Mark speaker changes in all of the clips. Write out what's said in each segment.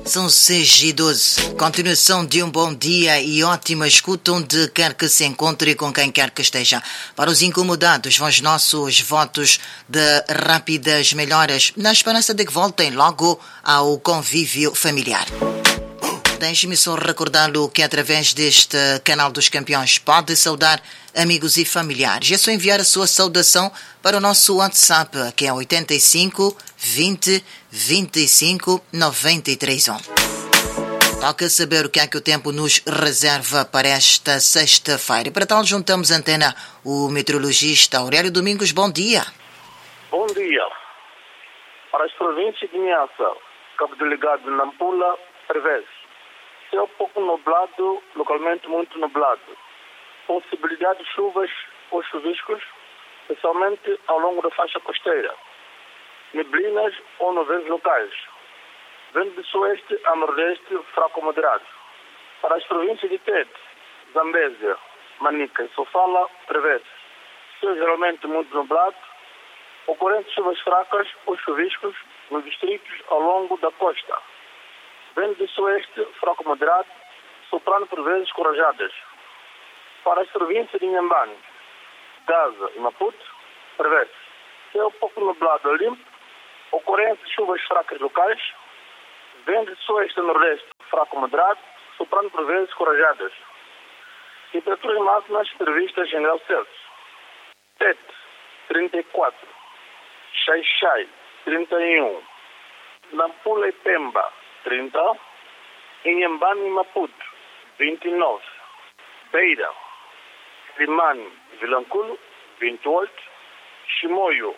Speaker 1: São 6h12. Continuação de um bom dia e ótima escuta onde quer que se encontre e com quem quer que esteja. Para os incomodados vão os nossos votos de rápidas melhoras, na esperança de que voltem logo ao convívio familiar. Deixe-me só recordá-lo que através deste canal dos campeões pode saudar amigos e familiares. É só enviar a sua saudação para o nosso WhatsApp, que é 85 20 25 93 1. Toca saber o que é que o tempo nos reserva para esta sexta-feira. Para tal, juntamos a antena o meteorologista Aurélio Domingos. Bom dia.
Speaker 2: Bom dia. Para as províncias de Niassa, Cabo Delegado, Nampula, prevê-se céu pouco nublado, localmente muito nublado. Possibilidade de chuvas ou chuviscos, especialmente ao longo da faixa costeira. Neblinas ou nuvens locais. Vento de sueste a nordeste, fraco moderado. Para as províncias de Tete, Zambésia, Manica e Sofala, prevê-se céu geralmente muito nublado, ocorrentes chuvas fracas ou chuviscos nos distritos ao longo da costa. Vento de sueste, fraco moderado, soprando por vezes com rajadas. Para as províncias de Inhambane, Gaza e Maputo, prevê-se céu pouco nublado a limpo, ocorrência de chuvas fracas locais, vento de sueste a nordeste, fraco moderado, soprando por vezes com rajadas. Temperaturas máximas previstas em graus Celsius. Tete, 34. Xai-Xai, 31. Nampula e Pemba, 30. Inhambane e Maputo, 29. Beira, Limane e Vilanculo, 28. Chimoio,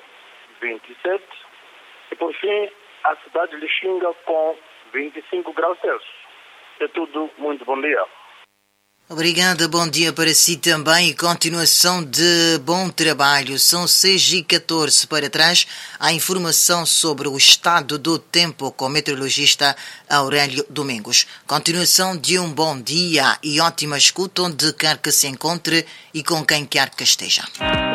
Speaker 2: 27. E por fim, a cidade de Lixinga com 25 graus Celsius. É tudo, muito bom dia.
Speaker 1: Obrigada, bom dia para si também e continuação de bom trabalho. São 6h14 para trás. A informação sobre o estado do tempo com o meteorologista Aurélio Domingos. Continuação de um bom dia e ótima escuta onde quer que se encontre e com quem quer que esteja.